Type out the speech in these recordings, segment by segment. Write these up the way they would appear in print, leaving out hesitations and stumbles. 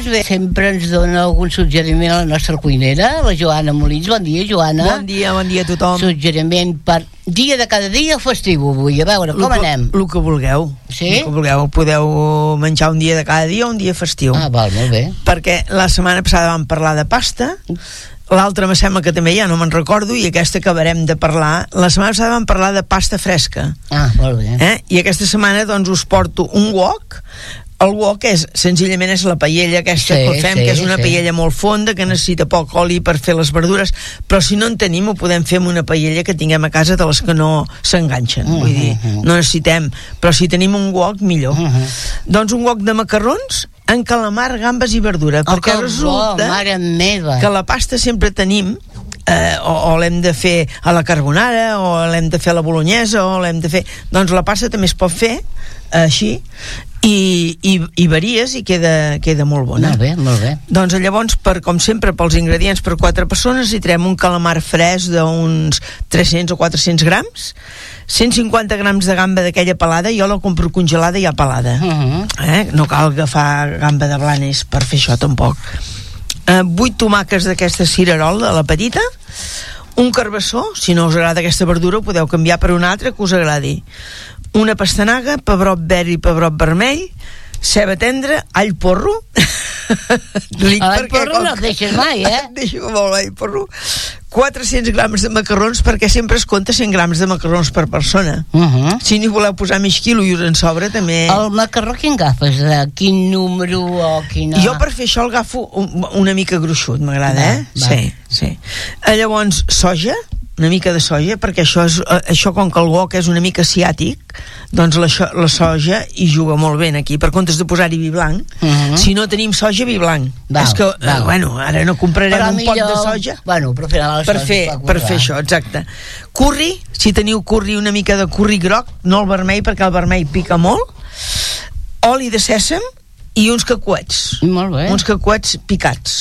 bé, sempre ens dona algun suggeriment a la nostra cuinera, la Joana Molins. Bon dia, Joana. Bon dia a tothom. Suggeriment per dia de cada dia festiu avui, a veure, com anem? El que vulgueu. Sí? El que vulgueu, podeu menjar un dia de cada dia o un dia festiu. Ah, val, molt bé. Perquè la setmana passada vam parlar de pasta, l'altra me sembla que també ja no me'n recordo, i aquesta acabarem de parlar. La setmana passada vam parlar de pasta fresca. Ah, molt bé. I aquesta setmana doncs us porto un wok. El wok senzillament és la paella aquesta que fem, que és una paella molt fonda, que necessita poc oli per fer les verdures, però si no en tenim ho podem fer amb una paella que tinguem a casa, de les que no s'enganxen, vull dir, no necessitem, però si tenim un wok millor. Doncs un wok de macarrons en calamar, gambes i verdura, perquè resulta que la pasta sempre tenim o l'hem de fer a la carbonara, o l'hem de fer a la bolognesa, o l'hem de fer... Doncs la pasta també es pot fer així, i varies i queda molt bona. Molt bé, molt bé. Doncs llavors, com sempre, pels ingredients per 4 persones, hi traiem un calamar fresc d'uns 300 o 400 grams, 150 grams de gamba d'aquella pelada. Jo la compro congelada ja pelada. No cal agafar gamba de blanes per fer això, tampoc. 8 tomàquets d'aquesta cirerol, de la petita, un carbassó, si no us agrada aquesta verdura ho podeu canviar per una altra que us agradi, una pastanaga, pebrot verd i pebrot vermell, ceba tendra, all porro. All porro no el deixes mai, Deixo molt all porro. 400 grams de macarrons, perquè sempre es compta 100 grams de macarrons per persona. Si n'hi voleu posar mig quilo i us en sobra, també... El macarró quin agafes? Quin número o quina... Jo per fer això el agafo una mica gruixut, m'agrada, Sí. Llavors, soja, una mica de soja, perquè això com que el wok és una mica asiàtic, doncs la soja hi juga molt bé aquí, per comptes de posar-hi vi blanc. Si no tenim soja, vi blanc. És que, ara no comprarem un pot de soja per fer això, exacte. Curri, si teniu curri, una mica de curri groc, no el vermell, perquè el vermell pica molt. Oli de sèsam i uns cacahuets. Molt bé. Uns cacahuets picats.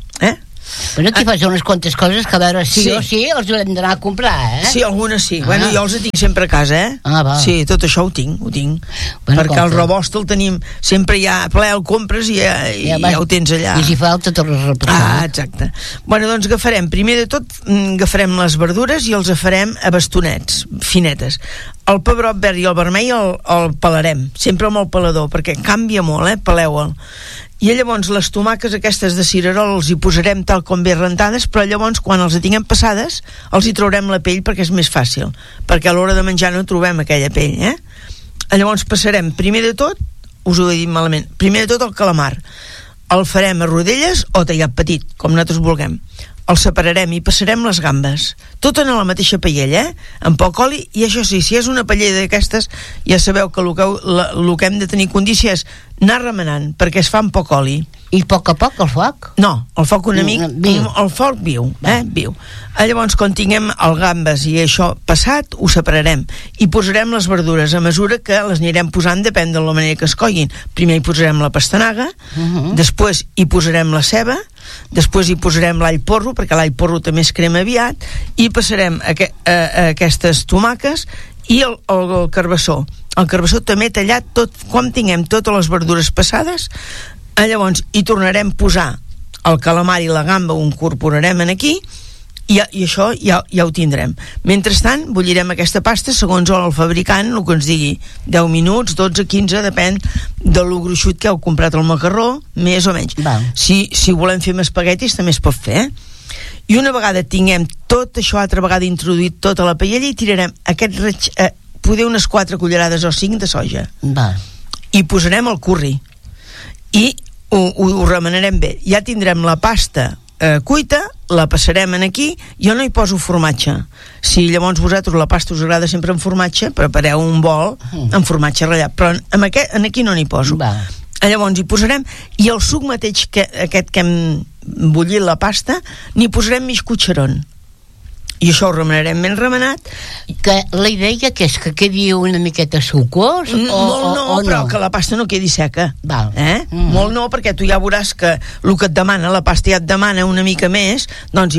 Però aquí fas unes quantes coses que a veure si o sí els haurem d'anar a comprar, Sí, algunes sí. Bueno, jo els tinc sempre a casa, Sí, tot això ho tinc. Perquè el rebost el tenim sempre ja ple, el compres i ja ho tens allà. I si falta tornes a reposar. Exacte. Bueno, doncs primer de tot agafarem les verdures i els farem a bastonets, finetes. El pebrot verd i el vermell el pelarem, sempre amb el pelador, perquè canvia molt, peleu-el. I llavors les tomàques aquestes de cirerol els hi posarem tal com bé rentades, però llavors quan els tinguem passades els hi traurem la pell, perquè és més fàcil, perquè a l'hora de menjar no trobem aquella pell. Llavors passarem primer de tot, us ho he dit malament, primer de tot el calamar el farem a rodelles o tallat petit, com nosaltres vulguem. El separarem i passarem les gambes, tot en la mateixa paella, amb poc oli. I això sí, si és una paella d'aquestes, ja sabeu que el que hem de tenir condició és anar remenant, perquè es fa amb poc oli. I a poc el foc? No, el foc una mica, el foc viu, viu. Llavors, quan tinguem el gambes i això passat, ho separarem i posarem les verdures a mesura que les anirem posant, depèn de la manera que es coguin. Primer hi posarem la pastanaga, després hi posarem la ceba, després hi posarem l'all porro, perquè l'all porro també es crema aviat, i passarem aquestes tomàques i el carbassó. El carbassó també tallat, quan tinguem totes les verdures passades, llavors hi tornarem a posar el calamar i la gamba, ho incorporarem aquí i això ja ho tindrem. Mentrestant bullirem aquesta pasta segons el fabricant, el que ens digui, 10 minuts, 12, 15, depèn de lo gruixut que heu comprat el macarró, més o menys. Si volem fer amb espaguetis també es pot fer, I una vegada tinguem tot això altra vegada introduït tota la paella, i tirarem poder unes 4 cullerades o 5 de soja. I posarem el curri i ho remenarem bé. Ja tindrem la pasta cuita, la passarem en aquí. Jo no hi poso formatge. Si llavors vosaltres la pasta us agrada sempre amb formatge, prepareu un bol amb formatge ratllat, però en aquí no n'hi poso. Llavors hi posarem, i el suc mateix aquest que hem bullit la pasta, n'hi posarem mig cucharon, i això ho remenarem ben remenat. Que la idea que és que quedi una miqueta sucós molt no, però que la pasta no quedi seca. Molt no, perquè tu ja veuràs que el que et demana, la pasta ja et demana una mica més, doncs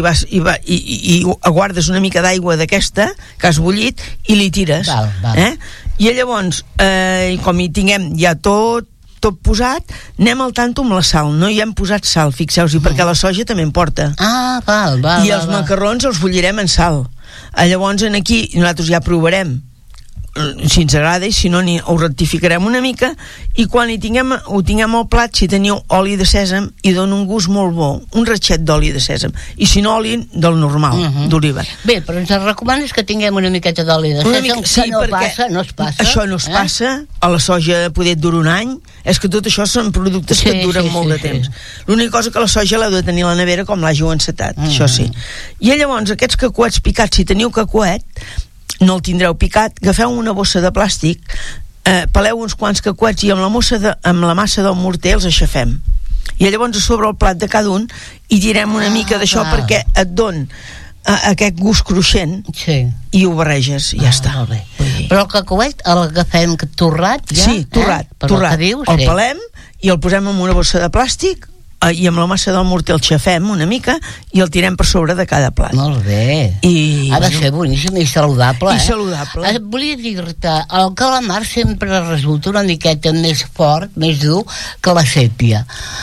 i guardes una mica d'aigua d'aquesta que has bullit i li tires. I llavors com hi tinguem ja tot tot posat, anem al tanto amb la sal. No hi hem posat sal, fixeu-vos, perquè la soja també en porta. Val. I els macarrons els bullirem en sal. Llavors aquí nosaltres ja provarem si ens agrada, i si no ho rectificarem una mica, i quan ho tinguem al plat, si teniu oli de sèsam, hi dona un gust molt bo, un ratxet d'oli de sèsam, i si no, oli del normal, d'oliva. Bé, però ens recomanes que tinguem una miqueta d'oli de sèsam, que no es passa. Això no es passa, a la soja poder durar un any, és que tot això són productes que duren molt de temps. L'única cosa que la soja l'heu de tenir a la nevera com l'hàgiu encetat, això sí. I llavors aquests cacahuets picats, si teniu cacahuet, no el tindreu picat, agafeu una bossa de plàstic, peleu uns quants cacahuets i amb la massa del morter els aixafem, i llavors a sobre el plat de cada un hi tirem una mica d'això perquè et don aquest gust cruixent, i ho barreges i ja està. Però el cacahuet l'agafem torrat ja? Sí, torrat, el pelem i el posem en una bossa de plàstic i amb la massa del morter el xafem una mica i el tirem per sobre de cada plat. Molt bé. Ha de ser boníssim i saludable. Volia dir-te, el calamar sempre resulta una miqueta més fort, més dur que la sèpia.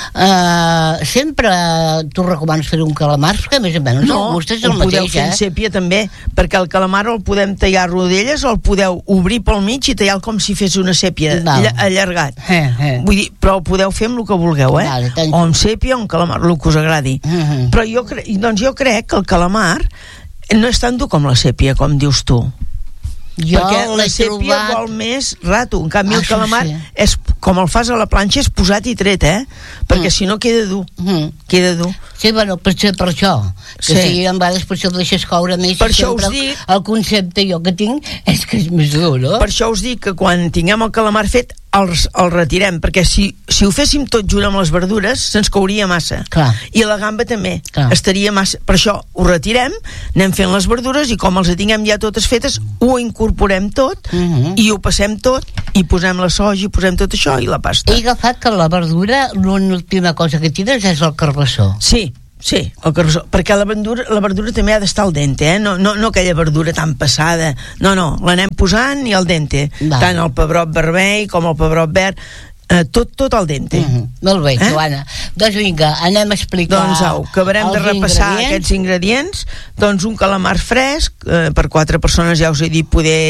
Sempre tu recomanes fer un calamar, perquè a més o menys el gust és el mateix. Podeu fer en sèpia també, perquè el calamar el podem tallar a rodelles o el podeu obrir pel mig i tallar com si fes una sèpia allargat. Vull dir, però ho podeu fer amb el que vulgueu, o amb sèpia o un calamar, el que us agradi. Però jo crec que el calamar no és tan dur com la sèpia, com dius tu. Perquè la sèpia vol més rato, en canvi el calamar és, com el fas a la planxa, és posat i tret, perquè si no queda dur. Sí, bueno, potser per això, que si en vegades potser el deixes coure més, per això us dic, el concepte jo que tinc és que és més dur, no? Per això us dic que quan tinguem el calamar fet el retirem, perquè si ho féssim tot junt amb les verdures se'ns cauria massa. I la gamba també estaria massa, per això ho retirem, anem fent les verdures i com els tinguem ja totes fetes ho incorporem tot i ho passem tot i posem la soja i posem tot això i la pasta. He agafat que la verdura l'última cosa que tires és el carbassó. Sí, el carbassó, perquè la verdura també ha d'estar al dente, no aquella verdura tan passada, no, l'anem posant i al dente, tant el pebrot vermell com el pebrot verd, tot al dente. Molt bé, Joana. Doncs vinga, anem a explicar acabarem de repassar aquests ingredients. Doncs un calamar fresc, per 4 persones ja us he dit,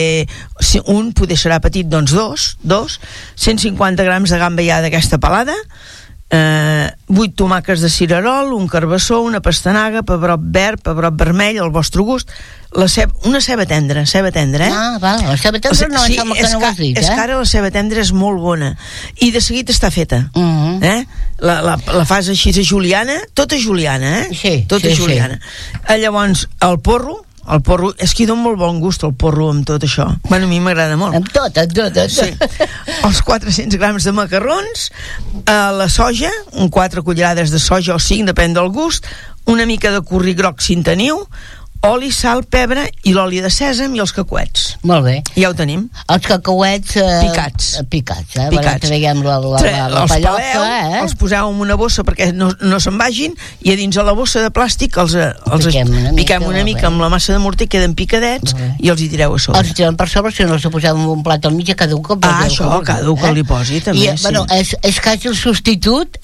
un poder serà petit, doncs dos, 150 grams de gamba ja d'aquesta pelada, 8 tomàquets de cirerol, un carbassó, una pastanaga, pebrot verd, pebrot vermell, al vostre gust, una ceba tendra, la ceba tendra no em sembla que no ho has dit, és que ara la ceba tendra és molt bona i de seguit està feta, la fas així de juliana, tota juliana, juliana. Llavors el porro és que hi dona molt bon gust el porro amb tot això. Bueno, a mi m'agrada molt. Amb tot. Sí. Els 400 grams de macarrons, la soja, 4 cullerades de soja o 5, depèn del gust, una mica de curri groc si en teniu, oli, sal, pebre i l'oli de sèsam i els cacahuets. Molt bé. Ja ho tenim. Els cacahuets picats. Traiem la palloca, els poseu en una bossa perquè no se'n vagin i a dins de la bossa de plàstic els piquem una mica amb la massa de morter, queden picadets i els hi tireu a sobre. Els tirem per sobre, si no els posem en un plat al mig, cada un que li posi també. És quasi el substitut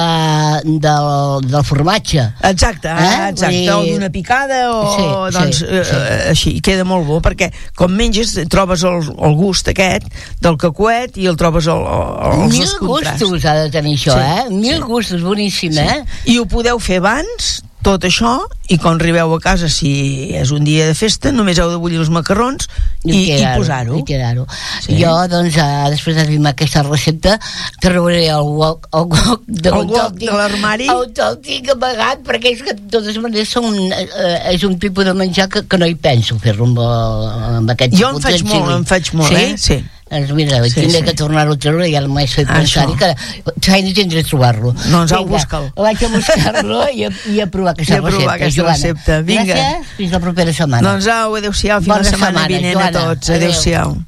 del formatge. Exacte, o d'una picada o així, queda molt bo perquè com menges trobes el gust aquest del cacahuet i el trobes els dos contrasts. 1000 gustos ha de tenir això, Mil gustos, boníssim, I ho podeu fer abans tot això i quan arribeu a casa, si és un dia de festa, només heu de bullir els macarrons i posar-ho. Jo, doncs, després de dir-me aquesta recepta, treuré el wok de l'armari. El tinc amagat, perquè és que de totes maneres és un tipus de menjar que no hi penso fer-lo amb aquest tipus. Jo em faig molt, Sí. Doncs mira, tindré que tornar-ho a treure, ja m'he fet pensar que feina tindré a trobar-lo. Doncs busca'l. Vaig a buscar-lo i a provar aquesta recepta. Vinga. Gràcies, fins la propera setmana. Doncs adéu-siau, fins la setmana vinent a tots. Adéu-siau.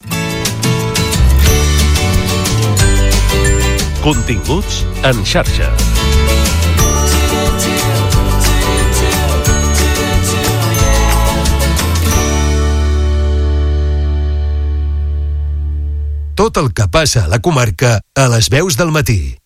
Continguts en xarxa. tot el que passa a la comarca a les veus del matí.